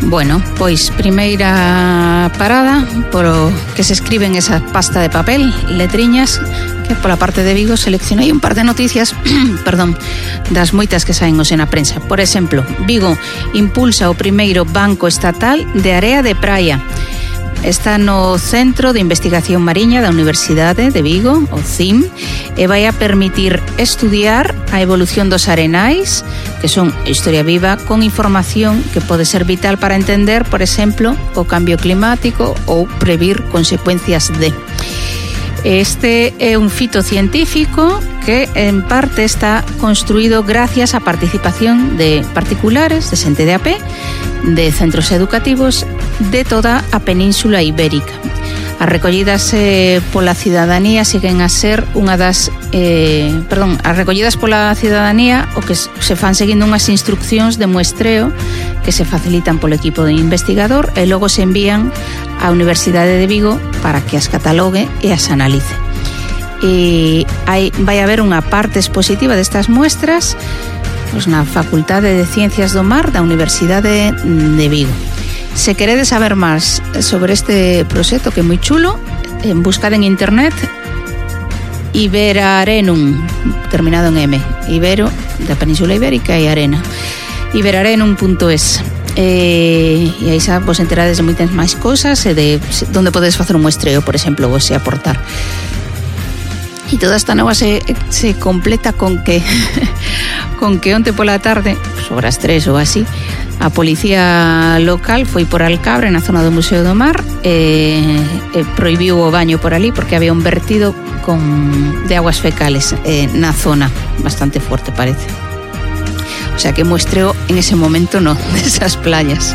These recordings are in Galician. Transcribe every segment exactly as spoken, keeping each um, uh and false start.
Bueno, pois primeira parada polo que se escribe en esa pasta de papel, letriñas, que pola parte de Vigo seleccionei un par de noticias perdón, das moitas que saen hoxe na prensa. Por exemplo, Vigo impulsa o primeiro banco estatal de area de praia. Está no Centro de Investigación Mariña da Universidade de Vigo, o C I M, e vai a permitir estudiar a evolución dos arenais, que son historia viva, con información que pode ser vital para entender, por exemplo, o cambio climático ou previr consecuencias de. Este é un fito científico que en parte está construído gracias á participación de particulares, de xente de a pé, de centros educativos de toda a península ibérica. As recollidas eh, pola cidadanía siguen a ser unha das eh, perdón, as recollidas pola cidadanía o que se fan seguindo unhas instruccións de muestreo que se facilitan polo equipo de investigador e logo se envían á Universidade de Vigo para que as catalogue e as analice. E hai, vai haber unha parte expositiva destas muestras pois na Facultade de Ciencias do Mar da Universidade de Vigo. Se queredes saber máis sobre este proxecto que é moi chulo, en buscar en internet Iberarenum, terminado en M, Ibero da Península Ibérica e Arena, iberarenum punto es. E, e aí xa vos enterades de moitas máis cousas e de onde podes facer un muestreo, por exemplo, vos e aportar. E toda esta nova se, se completa con que con que onte pola tarde, sobre as tres ou así, a policía local foi por Alcabre, na zona do Museo do Mar, e, e prohibiu o baño por ali porque había un vertido con, de aguas fecales eh, na zona, bastante fuerte parece. O sea que muestreo en ese momento no, desas playas.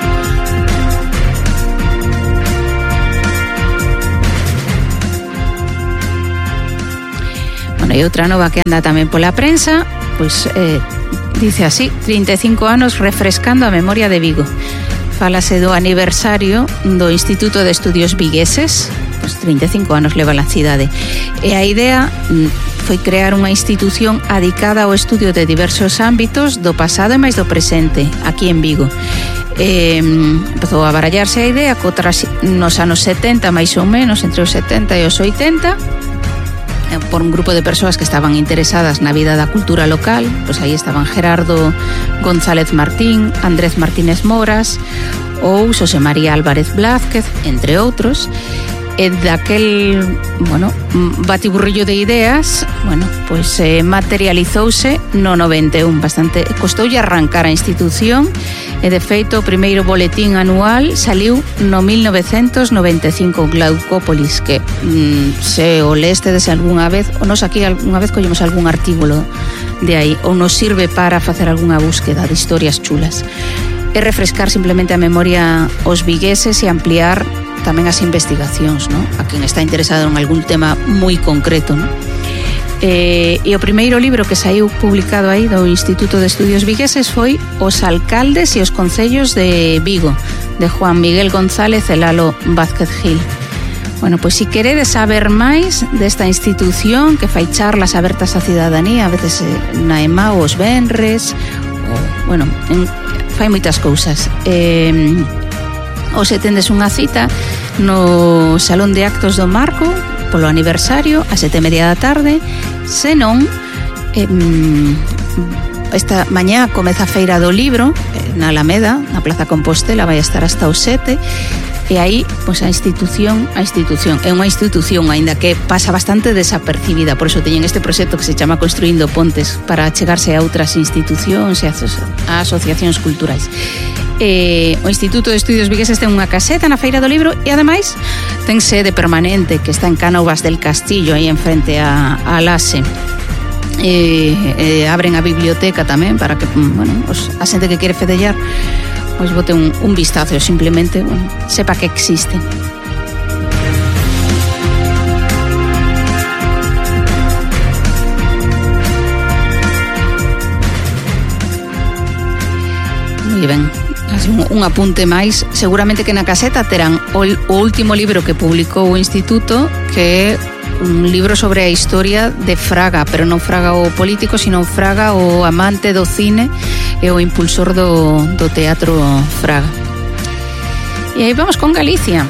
Bueno, e outra nova que anda tamén pola prensa, pois eh, dice así, trinta e cinco anos refrescando a memoria de Vigo. Fálase do aniversario do Instituto de Estudios Vigueses, pois trinta e cinco anos leva a cidade. E a idea foi crear unha institución adicada ao estudio de diversos ámbitos do pasado e máis do presente, aquí en Vigo. Eh, empezou a barallarse a idea co tras, nos anos setenta, máis ou menos, entre os setenta e os oitenta, por un grupo de persoas que estaban interesadas na vida da cultura local. Pois aí estaban Gerardo González Martín, Andrés Martínez Moras ou Xosé María Álvarez Blázquez, entre outros. E daquel, bueno, batiburrillo de ideas, bueno, pois eh, materializouse no noventa e un, bastante costoulle arrancar a institución e de feito o primeiro boletín anual saliu no mil novecentos noventa e cinco, Glaucópolis, que mm, se o lestedes algunha vez, ou nos aquí algunha vez collemos algún artículo de aí, ou nos sirve para facer algunha búsqueda de historias chulas. É refrescar simplemente a memoria aos vigueses e ampliar tamén as investigacións, ¿no? A quen está interesado en algún tema moi concreto, ¿no? Eh, e o primeiro libro que saiu publicado aí do Instituto de Estudios Vigueses foi Os alcaldes e os concellos de Vigo, de Juan Miguel González e Lalo Vázquez Gil. Bueno, pois se queredes saber máis desta institución que fai charlas abertas á cidadanía, a veces na EMA os venres, ou, bueno, en, fai moitas cousas. Eh, ou se tendes unha cita no Salón de Actos do Marco polo aniversario a sete e media da tarde, senón eh, esta mañá comeza a Feira do Libro na Alameda, na Plaza Compostela, vai estar hasta os sete, e aí, pois a institución a institución, é unha institución aínda que pasa bastante desapercibida, por iso teñen este proxecto que se chama Construindo Pontes para chegarse a outras institucións e a asociacións culturais. Eh, o Instituto de Estudios Vigueses ten unha caseta na Feira do Libro e ademais ten sede permanente que está en Cánovas del Castillo, aí en frente a, a Lase. Eh, eh, abren a biblioteca tamén para que, bueno, os, a xente que quere fedellar pois bote un, un vistazo, simplemente, bueno, sepa que existe. Moi ben. Un, un apunte máis, seguramente que na caseta terán o, o último libro que publicou o Instituto, que é un libro sobre a historia de Fraga, pero non Fraga o político, sino Fraga o amante do cine e o impulsor do, do teatro Fraga. E aí vamos con Galicia.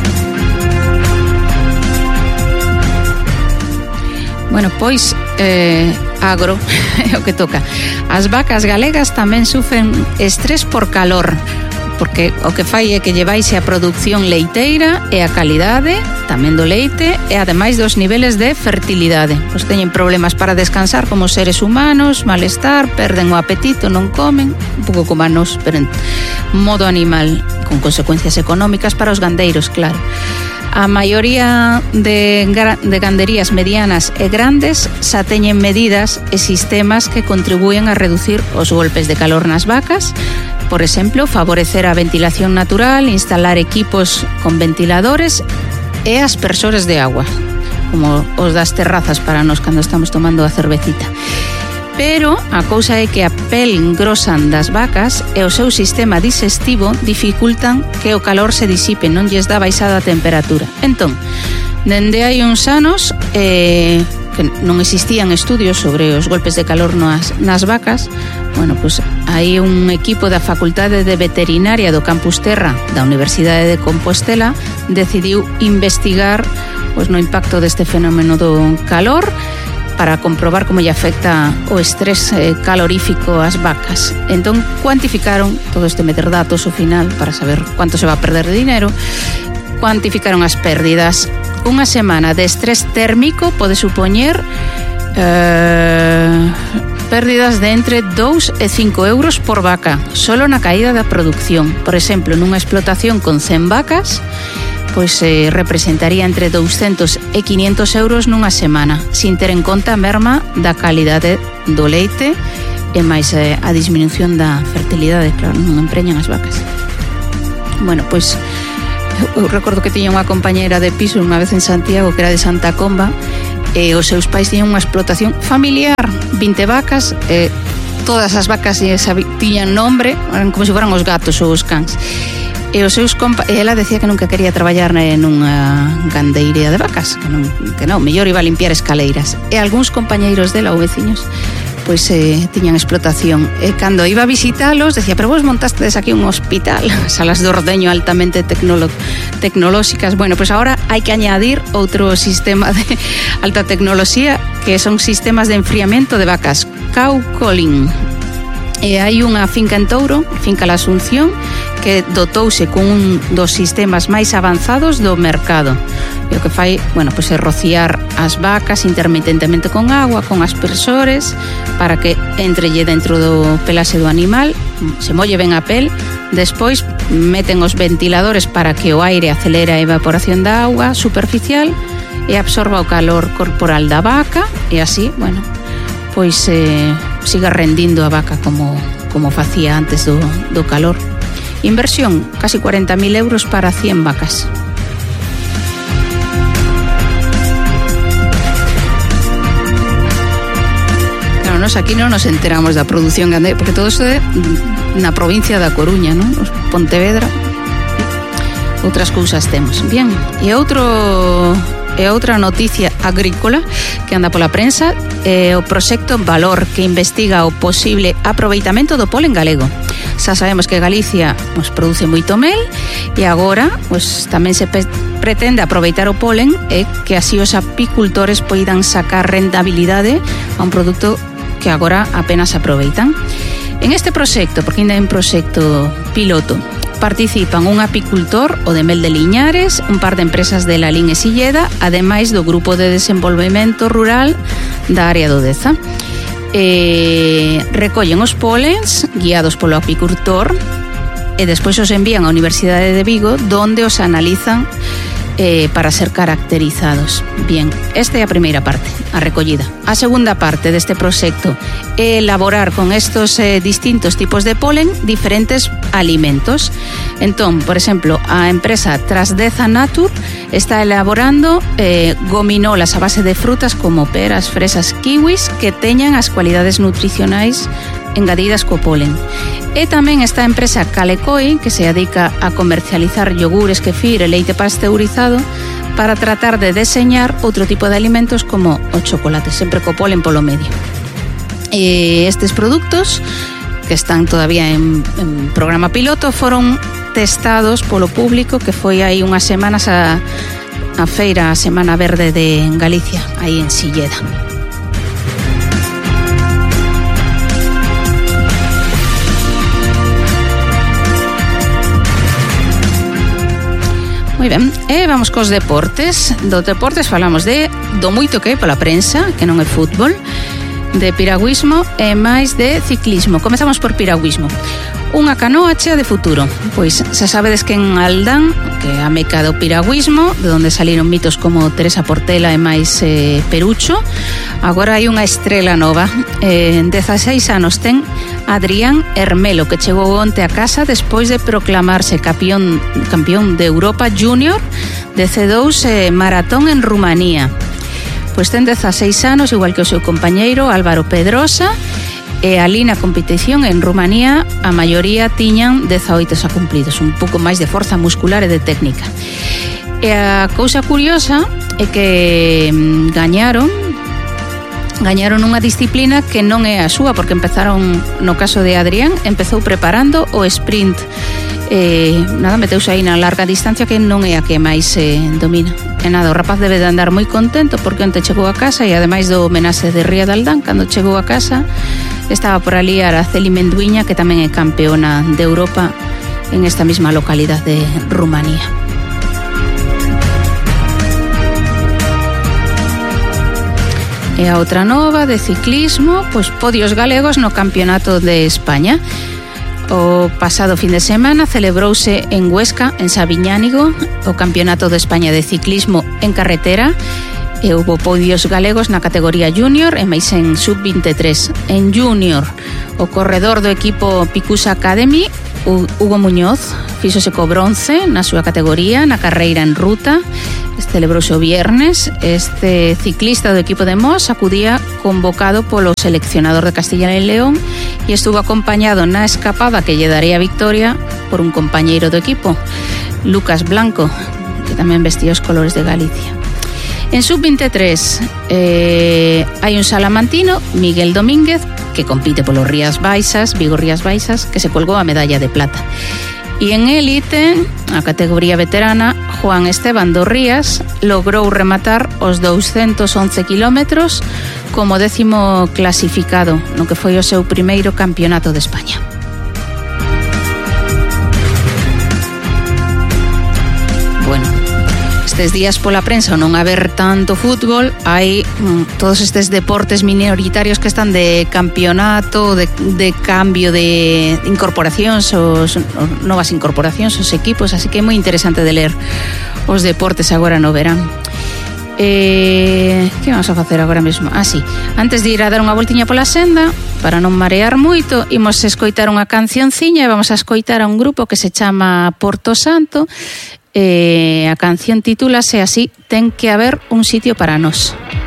Bueno, pois eh, agro é o que toca. As vacas galegas tamén sufren estrés por calor, porque o que fai é que llevaise a produción leiteira e a calidade tamén do leite e ademais dos niveles de fertilidade. Pois teñen problemas para descansar como seres humanos, malestar, perden o apetito, non comen, un pouco como a nos, pero en modo animal, con consecuencias económicas para os gandeiros, claro. A maioría de, de ganderías medianas e grandes xa teñen medidas e sistemas que contribúen a reducir os golpes de calor nas vacas. Por exemplo, favorecer a ventilación natural, instalar equipos con ventiladores e aspersores de agua, como os das terrazas para nós cando estamos tomando a cervecita. Pero a cousa é que a pel grosa das vacas e o seu sistema digestivo dificultan que o calor se disipe, non lles dá baixada a temperatura. Entón, dende hai uns anos eh, que non existían estudios sobre os golpes de calor nas, nas vacas, bueno, pois hai un equipo da Facultade de Veterinaria do Campus Terra da Universidade de Compostela decidiu investigar pois, no impacto deste fenómeno do calor para comprobar como lle afecta o estrés calorífico ás vacas. Entón, cuantificaron todo este meter datos ao final para saber cuánto se va a perder de dinero, cuantificaron as pérdidas. Unha semana de estrés térmico pode supoñer eh, pérdidas de entre dous e cinco euros por vaca, solo na caída da produción. Por exemplo, nunha explotación con cen vacas, pois eh, representaría entre douscentos e quinientos euros nunha semana, sin ter en conta a merma da calidade do leite e máis eh, a disminución da fertilidade, claro, non empreñan as vacas. Bueno, pois eu recordo que tiña unha compañeira de piso unha vez en Santiago que era de Santa Comba e os seus pais tiñan unha explotación familiar, vinte vacas, e todas as vacas tiñan nombre, eran como se foran os gatos ou os cans. E os seus compa- e ela decía que nunca quería traballar nunha gandeiría de vacas, que non, que non, mellor iba a limpiar escaleiras. E algúns compañeiros dela ou veciños pois eh, tiñan explotación. E cando iba a visitalos decía, pero vos montastes aquí un hospital, salas de ordeño altamente tecnolo- tecnolóxicas. Bueno, pois agora hai que añadir outro sistema de alta tecnoloxía que son sistemas de enfriamento de vacas, Cow Cooling. E hai unha finca en Touro, Finca La Asunción, que dotouse con un dos sistemas máis avanzados do mercado. E o que fai, bueno, pois é rociar as vacas intermitentemente con agua, con aspersores, para que entrelle dentro do pelaxe do animal, se molle ben a pel, despois meten os ventiladores para que o aire acelere a evaporación da auga superficial e absorba o calor corporal da vaca e así, bueno, pois eh, siga rendindo a vaca como, como facía antes do, do calor. Inversión, casi cuarenta mil euros para cien vacas. Claro, nos aquí non nos enteramos da produción gandeira, porque todo isto é na provincia da Coruña, non? Pontevedra, outras cousas temos. Bien, e outro... E outra noticia agrícola que anda pola prensa é o proxecto Valor, que investiga o posible aproveitamento do polen galego. Xa sabemos que Galicia pues, produce moito mel e agora pues, tamén se pe- pretende aproveitar o polen e que así os apicultores poidan sacar rentabilidade a un produto que agora apenas aproveitan. En este proxecto, porque ainda é un proxecto piloto, participan un apicultor, o de Mel de Liñares, un par de empresas de Lalín e Silleda, ademais do Grupo de Desenvolvemento Rural da área do Deza. E recollen os polens guiados polo apicultor e despois os envían á Universidade de Vigo, donde os analizan eh, para ser caracterizados. Bien, esta é a primeira parte, a recollida. A segunda parte deste proxecto é elaborar con estos eh, distintos tipos de polen diferentes alimentos. Entón, por exemplo, a empresa Trasdeza Natur está elaborando eh, gominolas a base de frutas como peras, fresas, kiwis que teñan as cualidades nutricionais engadidas co polen. E tamén está a empresa Calecoi, que se dedica a comercializar yogures, kefir e leite pasteurizado para tratar de deseñar outro tipo de alimentos como o chocolate, sempre co polen polo medio. E estes produtos, que están todavía en, en programa piloto, foron testados polo público, que foi aí unhas semanas a, a feira, a Semana Verde de Galicia, aí en Silleda. Moi ben, e vamos cos deportes. Do deportes falamos de do moito que é pola prensa, que non é fútbol, de piragüismo e máis de ciclismo. Comezamos por piragüismo. Unha canoa chea de futuro. Pois xa sabedes que en Aldán, que é a meca do piragüismo, de onde saliron mitos como Teresa Portela e máis eh, Perucho, agora hai unha estrela nova. Eh, en dezaseis anos ten Adrián Hermelo, que chegou onte a casa despois de proclamarse campeón, campeón de Europa Junior de C dous eh, maratón en Rumanía. Pois ten dezaseis anos, igual que o seu compañeiro Álvaro Pedrosa, e ali na competición en Rumanía a maioría tiñan dezaoito xa cumplidos, un pouco máis de forza muscular e de técnica. E a cousa curiosa é que gañaron gañaron unha disciplina que non é a súa, porque empezaron, no caso de Adrián, empezou preparando o sprint. Eh, nada, meteuse aí na larga distancia, que non é a que máis eh, domina. E nada, o rapaz debe de andar moi contento porque onte chegou a casa, e ademais do homenaxe de Ría de Aldán, cando chegou a casa estaba por ali Araceli Menduiña, que tamén é campeona de Europa en esta mesma localidade de Rumanía. E a outra nova de ciclismo, pois podios galegos no Campeonato de España. O pasado fin de semana celebrouse en Huesca, en Sabiñánigo, o Campeonato de España de ciclismo en carretera, e houve podios galegos na categoría junior e máis en sub veintitrés. En junior, o corredor do equipo Picusa Academy, Hugo Muñoz, fíxose co bronce na súa categoría, na carreira en ruta. Celebrouse o viernes. Este ciclista do equipo de Mos acudía convocado polo seleccionador de Castilla e León e estuvo acompañado na escapada que lle daría a victoria por un compañeiro do equipo, Lucas Blanco, que tamén vestía os colores de Galicia. En sub veintitrés eh, hai un salamantino, Miguel Domínguez, que compite polo Rías Baixas, Vigo Rías Baixas, que se colgou a medalla de plata. E en élite, a categoría veterana, Juan Esteban do Rías logrou rematar os douscentos once kilómetros como décimo clasificado no que foi o seu primeiro campeonato de España. Bueno, estes días pola prensa, ao non haber tanto fútbol, hai mm, todos estes deportes minoritarios que están de campeonato, de, de cambio de incorporacións, os, os novas incorporacións, os equipos, así que é moi interesante de ler os deportes agora no verán. Eh, que vamos a facer agora mesmo? Ah, sí, antes de ir a dar unha voltiña pola senda, para non marear moito, imos escoitar unha cancionciña e vamos a escoitar a un grupo que se chama Porto Santo. Eh, a canción titúlase así: Ten que haber un sitio para nós.